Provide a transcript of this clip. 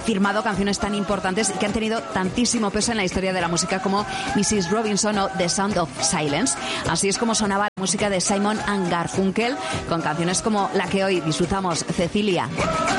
firmado canciones tan importantes y que han tenido tantísimo peso en la historia de la música como Mrs. Robinson o The Sound of Silence. Así es como sonaba la música de Simon and Garfunkel, con canciones como la que hoy disfrutamos, Cecilia.